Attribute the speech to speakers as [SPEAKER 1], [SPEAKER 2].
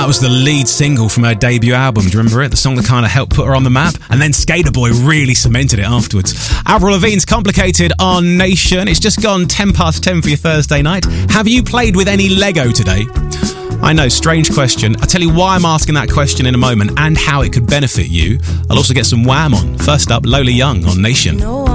[SPEAKER 1] That was the lead single from her debut album. Do you remember it? The song that kind of helped put her on the map. And then Skater Boy really cemented it afterwards. Avril Lavigne's Complicated on Nation. It's just gone 10 past 10 for your Thursday night. Have you played with any Lego today? I know, strange question. I'll tell you why I'm asking that question in a moment and how it could benefit you. I'll also get some Wham on. First up, Lola Young on Nation.